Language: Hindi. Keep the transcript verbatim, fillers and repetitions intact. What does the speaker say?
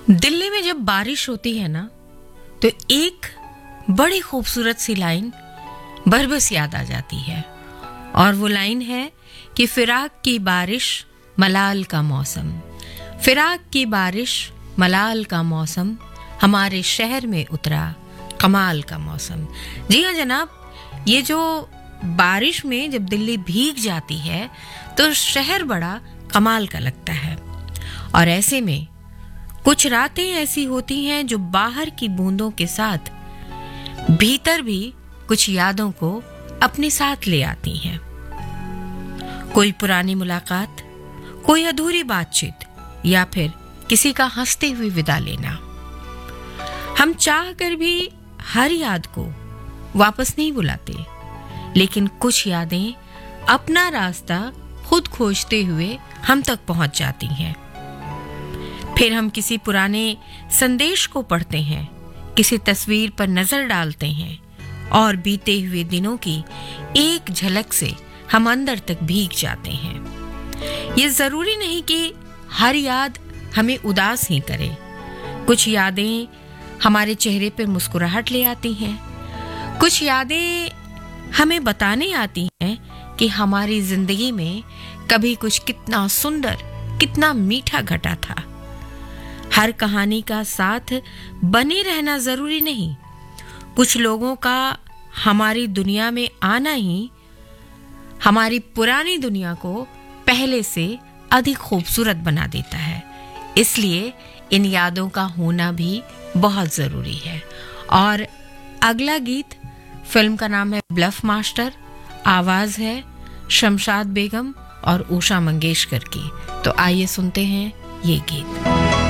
दिल्ली में जब बारिश होती है ना, तो एक बड़ी खूबसूरत सी लाइन बरबस याद आ जाती है। और वो लाइन है कि फिराक की बारिश मलाल का मौसम, फिराक की बारिश मलाल का मौसम, हमारे शहर में उतरा कमाल का मौसम। जी हाँ जनाब, ये जो बारिश में जब दिल्ली भीग जाती है तो शहर बड़ा कमाल का लगता है। और ऐसे में कुछ रातें ऐसी होती हैं जो बाहर की बूंदों के साथ भीतर भी कुछ यादों को अपने साथ ले आती हैं। कोई पुरानी मुलाकात, कोई अधूरी बातचीत, या फिर किसी का हंसते हुए विदा लेना। हम चाह कर भी हर याद को वापस नहीं बुलाते, लेकिन कुछ यादें अपना रास्ता खुद खोजते हुए हम तक पहुंच जाती हैं। फिर हम किसी पुराने संदेश को पढ़ते हैं, किसी तस्वीर पर नजर डालते हैं, और बीते हुए दिनों की एक झलक से हम अंदर तक भीग जाते हैं। ये जरूरी नहीं कि हर याद हमें उदास ही करे। कुछ यादें हमारे चेहरे पर मुस्कुराहट ले आती हैं। कुछ यादें हमें बताने आती हैं कि हमारी जिंदगी में कभी कुछ कितना सुंदर, कितना मीठा घटा था। हर कहानी का साथ बने रहना जरूरी नहीं। कुछ लोगों का हमारी दुनिया में आना ही हमारी पुरानी दुनिया को पहले से अधिक खूबसूरत बना देता है। इसलिए इन यादों का होना भी बहुत जरूरी है। और अगला गीत, फिल्म का नाम है ब्लफ मास्टर, आवाज है शमशाद बेगम और उषा मंगेशकर की। तो आइए सुनते हैं ये गीत।